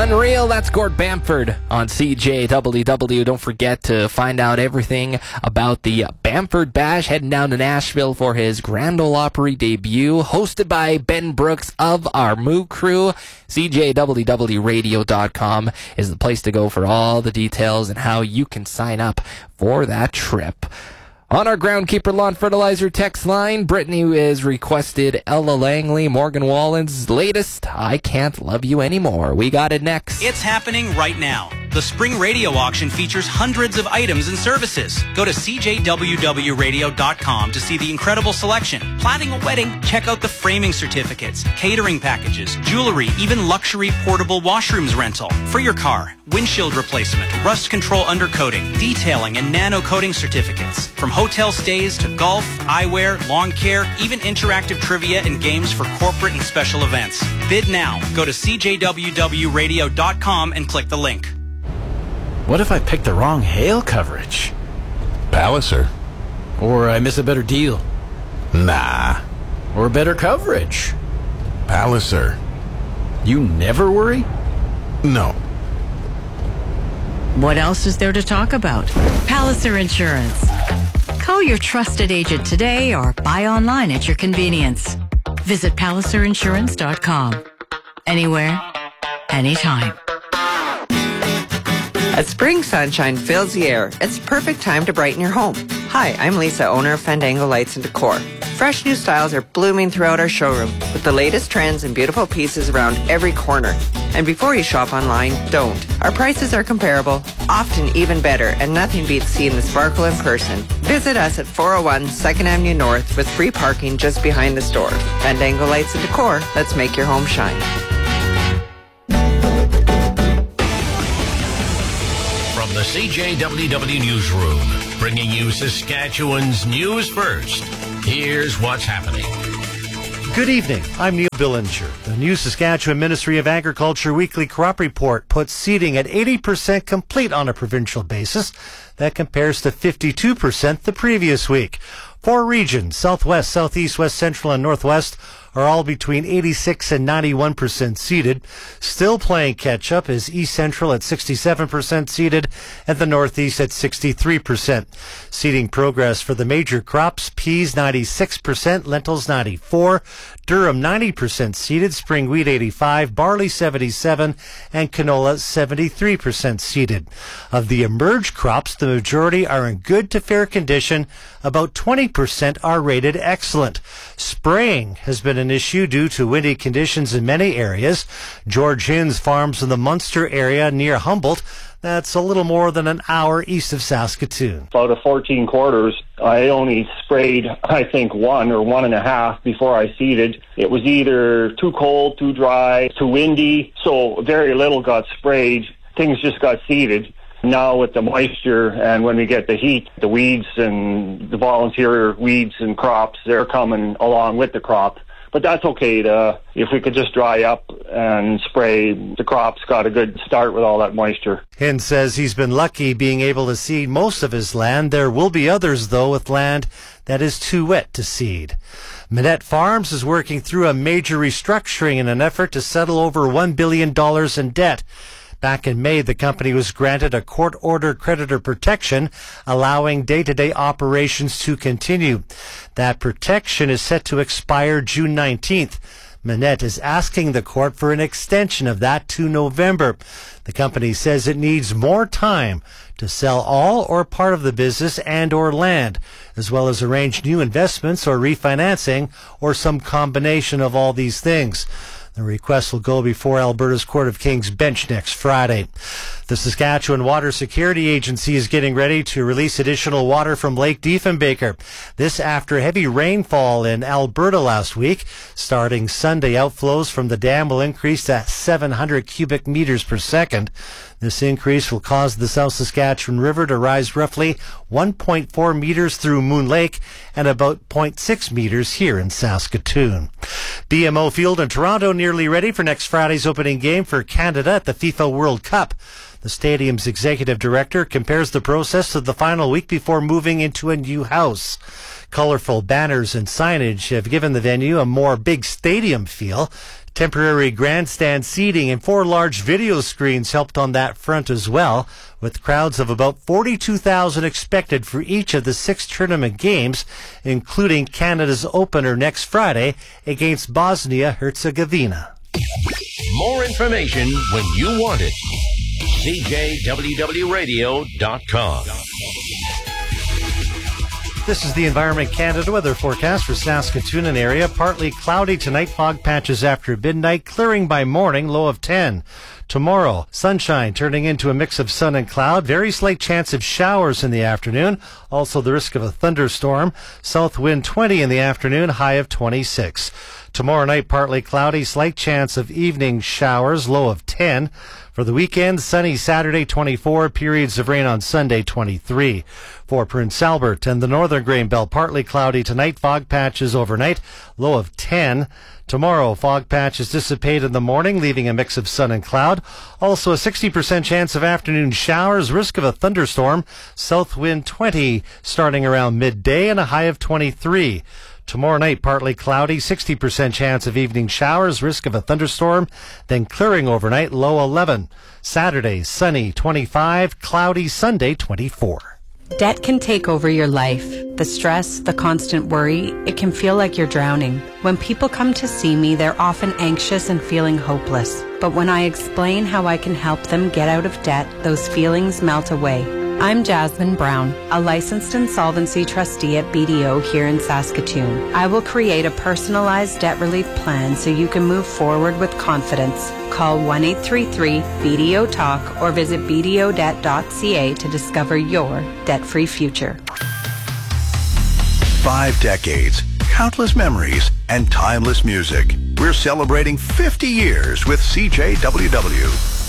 Unreal, that's Gord Bamford on CJWW. Don't forget to find out everything about the Bamford Bash, heading down to Nashville for his Grand Ole Opry debut, hosted by Ben Brooks of our Moo Crew. CJWWRadio.com is the place to go for all the details and how you can sign up for that trip. On our Groundkeeper Lawn Fertilizer text line, Brittany has requested Ella Langley, Morgan Wallen's latest I Can't Love You Anymore. We got it next. It's happening right now. The Spring Radio Auction features hundreds of items and services. Go to CJWWRadio.com to see the incredible selection. Planning a wedding? Check out the framing certificates, catering packages, jewelry, even luxury portable washrooms rental. For your car, windshield replacement, rust control undercoating, detailing, and nano coating certificates. From hotel stays to golf, eyewear, lawn care, even interactive trivia and games for corporate and special events. Bid now. Go to CJWWRadio.com and click the link. What if I pick the wrong hail coverage? Palliser. Or I miss a better deal? Nah. Or better coverage? Palliser. You never worry? No. What else is there to talk about? Palliser Insurance. Call your trusted agent today or buy online at your convenience. Visit PalliserInsurance.com. Anywhere, anytime. As spring sunshine fills the air, it's the perfect time to brighten your home. Hi, I'm Lisa, owner of Fandango Lights and Decor. Fresh new styles are blooming throughout our showroom with the latest trends and beautiful pieces around every corner. And before you shop online, don't. Our prices are comparable, often even better, and nothing beats seeing the sparkle in person. Visit us at 401 2nd Avenue North with free parking just behind the store. Fandango Lights and Decor, let's make your home shine. From the CJWW Newsroom, bringing you Saskatchewan's news first. Here's what's happening. Good evening. I'm Neil Billinger. The new Saskatchewan Ministry of Agriculture weekly crop report puts seeding at 80% complete on a provincial basis. That compares to 52% the previous week. 4 regions, Southwest, Southeast, West Central, and Northwest, are all between 86 and 91% seeded. Still playing catch-up is East Central at 67% seeded and the Northeast at 63%. Seeding progress for the major crops, peas 96%, lentils 94%, Durham 90% seeded, spring wheat 85%, barley 77%, and canola 73% seeded. Of the emerged crops, the majority are in good to fair condition. About 20% are rated excellent. Spraying has been an issue due to windy conditions in many areas. George Hinds farms in the Munster area near Humboldt. That's a little more than an hour east of Saskatoon. Out of 14 quarters, I only sprayed, I think, 1 or 1.5 before I seeded. It was either too cold, too dry, too windy, so very little got sprayed. Things just got seeded. Now with the moisture and when we get the heat, the weeds and the volunteer weeds and crops, they're coming along with the crop. But that's okay. If we could just dry up and spray, the crop's got a good start with all that moisture. Hinds says he's been lucky being able to seed most of his land. There will be others, though, with land that is too wet to seed. Minette Farms is working through a major restructuring in an effort to settle over $1 billion in debt. Back in May, the company was granted a court-ordered creditor protection, allowing day-to-day operations to continue. That protection is set to expire June 19th. Minette is asking the court for an extension of that to November. The company says it needs more time to sell all or part of the business and or land, as well as arrange new investments or refinancing, or some combination of all these things. The request will go before Alberta's Court of King's bench next Friday. The Saskatchewan Water Security Agency is getting ready to release additional water from Lake Diefenbaker. This after heavy rainfall in Alberta last week. Starting Sunday, outflows from the dam will increase to 700 cubic meters per second. This increase will cause the South Saskatchewan River to rise roughly 1.4 meters through Moon Lake and about 0.6 meters here in Saskatoon. BMO Field in Toronto nearly ready for next Friday's opening game for Canada at the FIFA World Cup. The stadium's executive director compares the process to the final week before moving into a new house. Colorful banners and signage have given the venue a more big stadium feel. Temporary grandstand seating and 4 large video screens helped on that front as well, with crowds of about 42,000 expected for each of the 6 tournament games, including Canada's opener next Friday against Bosnia-Herzegovina. More information when you want it. CJWWRadio.com. This is the Environment Canada weather forecast for Saskatoon and area. Partly cloudy tonight, fog patches after midnight, clearing by morning, low of 10. Tomorrow, sunshine turning into a mix of sun and cloud. Very slight chance of showers in the afternoon. Also the risk of a thunderstorm. South wind 20 in the afternoon, high of 26. Tomorrow night, partly cloudy, slight chance of evening showers, low of 10. For the weekend, sunny Saturday 24, periods of rain on Sunday 23. For Prince Albert and the Northern Grain Belt, partly cloudy tonight, fog patches overnight, low of 10. Tomorrow, fog patches dissipate in the morning, leaving a mix of sun and cloud. Also a 60% chance of afternoon showers, risk of a thunderstorm, south wind 20 starting around midday and a high of 23. Tomorrow night, partly cloudy, 60% chance of evening showers, risk of a thunderstorm, then clearing overnight, low 11. Saturday, sunny, 25, cloudy Sunday, 24. Debt can take over your life. The stress, the constant worry, it can feel like you're drowning. When people come to see me, they're often anxious and feeling hopeless. But when I explain how I can help them get out of debt, those feelings melt away. I'm Jasmine Brown, a licensed insolvency trustee at BDO here in Saskatoon. I will create a personalized debt relief plan so you can move forward with confidence. Call 1-833-BDO-TALK or visit bdodebt.ca to discover your debt-free future. 5 decades, countless memories, and timeless music. We're celebrating 50 years with CJWW.